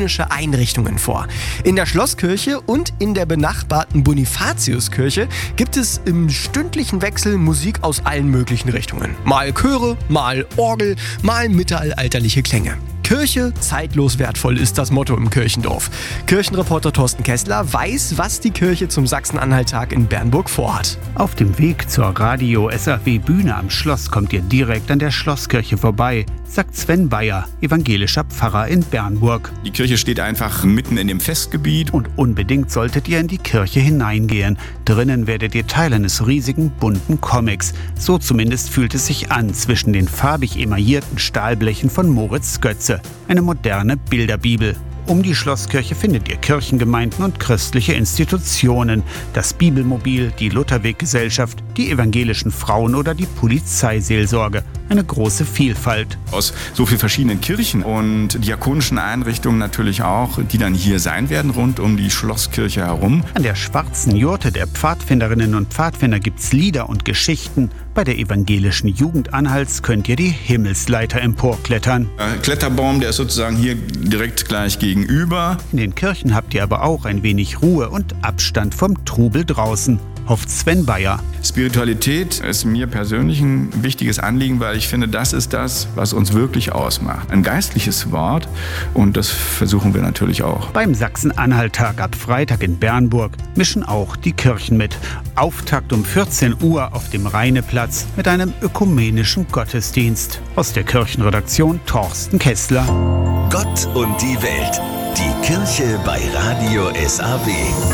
diakonische Einrichtungen vor. In der Schlosskirche und in der benachbarten Bonifatiuskirche gibt es im stündlichen Wechsel Musik aus allen möglichen Richtungen. Mal Chöre, mal Orgel, mal mittelalterliche Klänge. Kirche, zeitlos wertvoll ist das Motto im Kirchendorf. Kirchenreporter Thorsten Kessler weiß, was die Kirche zum Sachsen-Anhalt-Tag in Bernburg vorhat. Auf dem Weg zur Radio-SAW-Bühne am Schloss kommt ihr direkt an der Schlosskirche vorbei, sagt Sven Bayer, evangelischer Pfarrer in Bernburg. Die Kirche steht einfach mitten in dem Festgebiet. Und unbedingt solltet ihr in die Kirche hineingehen. Drinnen werdet ihr Teil eines riesigen, bunten Comics. So zumindest fühlt es sich an zwischen den farbig emaillierten Stahlblechen von Moritz Götze. Eine moderne Bilderbibel. Um die Schlosskirche findet ihr Kirchengemeinden und christliche Institutionen, das Bibelmobil, die Lutherweggesellschaft, die evangelischen Frauen oder die Polizeiseelsorge. Eine große Vielfalt. Aus so vielen verschiedenen Kirchen und diakonischen Einrichtungen natürlich auch, die dann hier sein werden, rund um die Schlosskirche herum. An der schwarzen Jurte der Pfadfinderinnen und Pfadfinder gibt's Lieder und Geschichten. Bei der evangelischen Jugend Anhalts könnt ihr die Himmelsleiter emporklettern. Kletterbaum, der ist sozusagen hier direkt gleich gegenüber. In den Kirchen habt ihr aber auch ein wenig Ruhe und Abstand vom Trubel draußen, hofft Sven Bayer. Spiritualität ist mir persönlich ein wichtiges Anliegen, weil ich finde, das ist das, was uns wirklich ausmacht. Ein geistliches Wort, und das versuchen wir natürlich auch. Beim Sachsen-Anhalt-Tag ab Freitag in Bernburg mischen auch die Kirchen mit. Auftakt um 14 Uhr auf dem Rheineplatz mit einem ökumenischen Gottesdienst. Aus der Kirchenredaktion Thorsten Kessler. Gott und die Welt. Die Kirche bei Radio SAW.